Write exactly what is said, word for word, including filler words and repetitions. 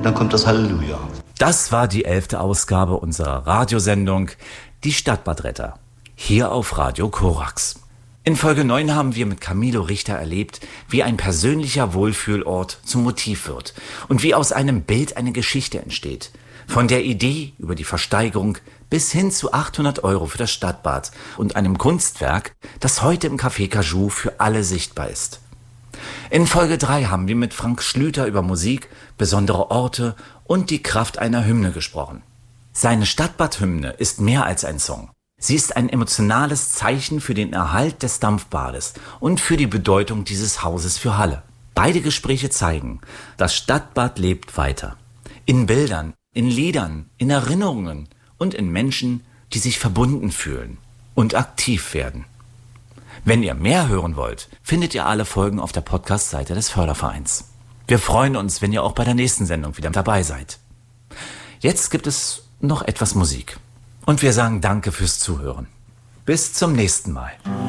dann kommt das Halleluja. Das war die elfte Ausgabe unserer Radiosendung Die Stadtbadretter, hier auf Radio Korax. In Folge neun haben wir mit Camilo Richter erlebt, wie ein persönlicher Wohlfühlort zum Motiv wird und wie aus einem Bild eine Geschichte entsteht. Von der Idee über die Versteigerung bis hin zu achthundert Euro für das Stadtbad und einem Kunstwerk, das heute im Café Cajou für alle sichtbar ist. In Folge drei haben wir mit Frank Schlüter über Musik, besondere Orte und die Kraft einer Hymne gesprochen. Seine Stadtbad-Hymne ist mehr als ein Song. Sie ist ein emotionales Zeichen für den Erhalt des Dampfbades und für die Bedeutung dieses Hauses für Halle. Beide Gespräche zeigen, das Stadtbad lebt weiter. In Bildern, in Liedern, in Erinnerungen und in Menschen, die sich verbunden fühlen und aktiv werden. Wenn ihr mehr hören wollt, findet ihr alle Folgen auf der Podcast-Seite des Fördervereins. Wir freuen uns, wenn ihr auch bei der nächsten Sendung wieder dabei seid. Jetzt gibt es noch etwas Musik. Und wir sagen Danke fürs Zuhören. Bis zum nächsten Mal.